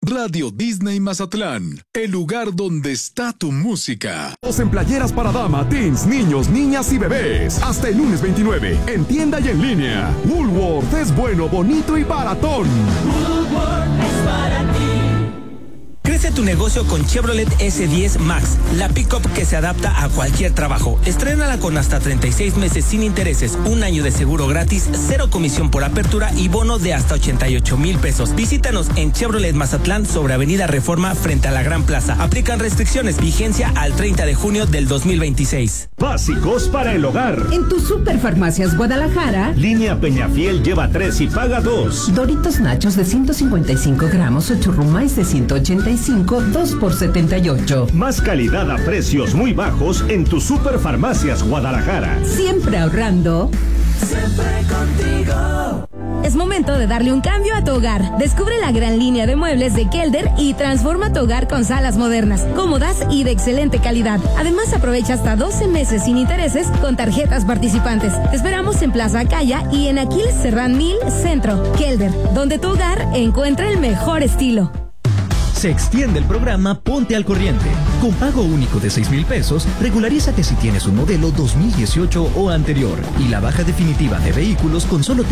Radio Disney Mazatlán, el lugar donde está tu música. En playeras para dama, teens, niños, niñas y bebés. Hasta el lunes 29, en tienda y en línea. Woolworth es bueno, bonito y baratón. Woolworth es para ti. Crece tu negocio con Chevrolet S10 Max, la pick-up que se adapta a cualquier trabajo. Estrénala con hasta 36 meses sin intereses, un año de seguro gratis, 0 comisión por apertura y bono de hasta 88,000 pesos. Visítanos en Chevrolet Mazatlán sobre Avenida Reforma frente a la Gran Plaza. Aplican restricciones, vigencia al 30 de junio del 2026. Básicos para el hogar. En tu Superfarmacias Guadalajara. Línea Peñafiel lleva 3 y paga 2. Doritos Nachos de 155 gramos o churrumais de 185, 2 por 78. Más calidad a precios muy bajos en tu Superfarmacias Guadalajara. Siempre ahorrando. Siempre contigo. Es momento de darle un cambio a tu hogar. Descubre la gran línea de muebles de Kelder y transforma tu hogar con salas modernas, cómodas y de excelente calidad. Además, aprovecha hasta 12 meses sin intereses con tarjetas participantes. Te esperamos en Plaza Acaya y en Aquiles Serrán 1000 Centro. Kelder, donde tu hogar encuentra el mejor estilo. Se extiende el programa Ponte al Corriente. Con pago único de 6,000 pesos, regularízate si tienes un modelo 2018 o anterior. Y la baja definitiva de vehículos con solo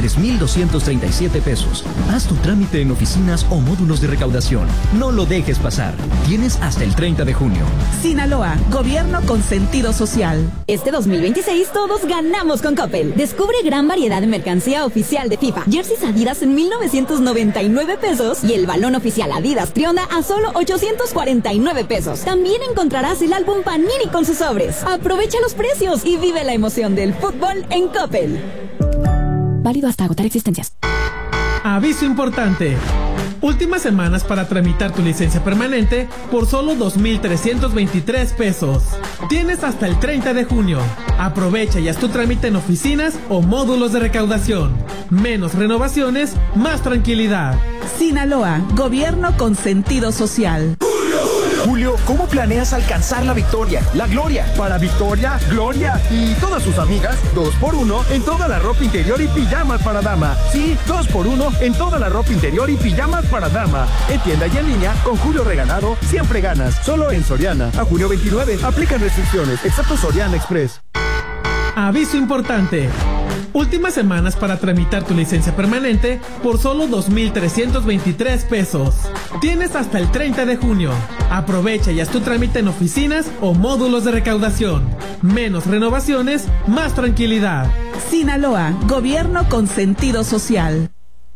3,237 pesos. Haz tu trámite en oficinas o módulos de recaudación. No lo dejes pasar. Tienes hasta el 30 de junio. Sinaloa, gobierno con sentido social. Este 2026 todos ganamos con Coppel. Descubre gran variedad de mercancía oficial de FIFA. Jerseys Adidas en 1,999 pesos y el balón oficial Adidas Trionda a solo 849 pesos. También encontrarás el álbum Panini con sus sobres. Aprovecha los precios y vive la emoción del fútbol en Coppel. Válido hasta agotar existencias. Aviso importante. Últimas semanas para tramitar tu licencia permanente por solo 2,323 pesos. Tienes hasta el 30 de junio. Aprovecha y haz tu trámite en oficinas o módulos de recaudación. Menos renovaciones, más tranquilidad. Sinaloa, gobierno con sentido social. Julio, ¿cómo planeas alcanzar la victoria, la gloria? Para Victoria, Gloria y todas sus amigas, 2x1 en toda la ropa interior y pijamas para dama. Sí, 2x1 en toda la ropa interior y pijamas para dama. En tienda y en línea, con Julio Regalado, siempre ganas. Solo en Soriana. A junio 29, aplican restricciones, excepto Soriana Express. Aviso importante. Últimas semanas para tramitar tu licencia permanente por solo 2,323 pesos. Tienes hasta el 30 de junio. Aprovecha y haz tu trámite en oficinas o módulos de recaudación. Menos renovaciones, más tranquilidad. Sinaloa, gobierno con sentido social.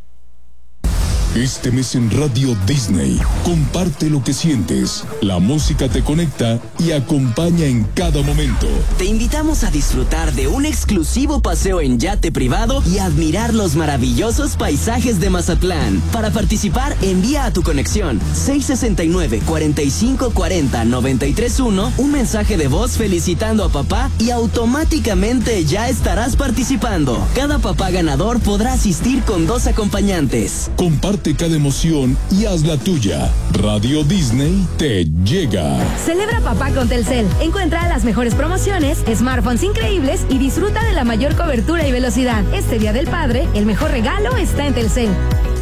Este mes en Radio Disney, comparte lo que sientes. La música te conecta y acompaña en cada momento. Te invitamos a disfrutar de un exclusivo paseo en yate privado y admirar los maravillosos paisajes de Mazatlán. Para participar, envía a tu conexión 669-4540-931 un mensaje de voz felicitando a papá y automáticamente ya estarás participando. Cada papá ganador podrá asistir con 2 acompañantes. Comparte cada emoción y haz la tuya. Radio Disney te llega. Celebra papá con Telcel. Encuentra las mejores promociones, smartphones increíbles y disfruta de la mayor cobertura y velocidad. Este Día del Padre, el mejor regalo está en Telcel.